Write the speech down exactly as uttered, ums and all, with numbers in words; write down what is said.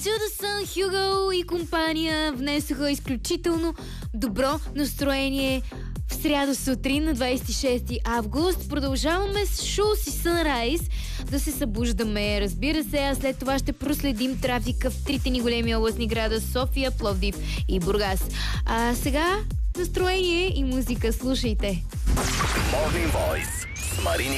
To The Sun, Hugo и компания внесоха изключително добро настроение в сряда сутрин на двадесет и шести август. Продължаваме с Шулс и Sunrise да се събуждаме. Разбира се, а след това ще проследим трафика в трите ни големи областни града София, Пловдив и Бургас. А сега настроение и музика. Слушайте. Morning Voice с Марини